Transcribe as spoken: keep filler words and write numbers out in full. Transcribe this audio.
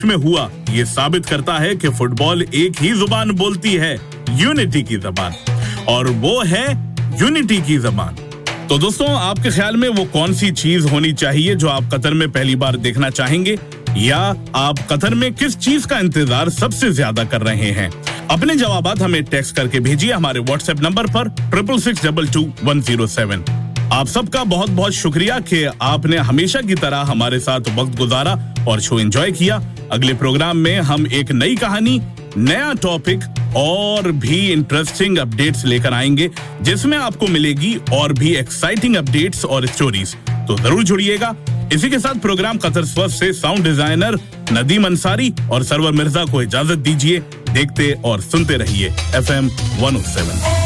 में हुआ ये साबित करता है कि फुटबॉल एक ही जुबान बोलती है, यूनिटी की जुबान, और वो है यूनिटी की जुबान। तो दोस्तों, आपके ख्याल में वो कौन सी चीज होनी चाहिए जो आप कतर में पहली बार देखना चाहेंगे, या आप कतर में किस चीज का इंतजार सबसे ज्यादा कर रहे हैं? अपने जवाबात हमें टेक्स्ट करके भेजिए हमारे व्हाट्सएप नंबर पर triple six double two one zero seven. आप सबका बहुत बहुत शुक्रिया कि आपने हमेशा की तरह हमारे साथ वक्त गुजारा और शो एंजॉय किया। अगले प्रोग्राम में हम एक नई कहानी, नया टॉपिक और भी इंटरेस्टिंग अपडेट्स लेकर आएंगे, जिसमें आपको मिलेगी और भी एक्साइटिंग अपडेट्स और स्टोरीज। तो जरूर जुड़िएगा। इसी के साथ प्रोग्राम कतर स्वस्थ से साउंड डिजाइनर नदीम अंसारी और सरवर मिर्जा को इजाजत दीजिए। देखते और सुनते रहिए F M one O seven.